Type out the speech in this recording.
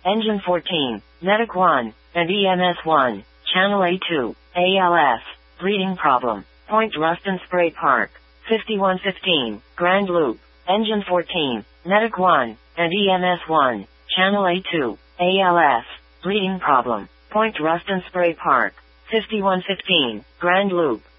Engine 14, Medic 1, and EMS 1, Channel A2, ALS, breeding problem, Point Ruston Spray Park, 5115, Grand Loop, Engine 14, Medic 1, and EMS 1, Channel A2, ALS, breeding problem, Point Ruston Spray Park, 5115, Grand Loop.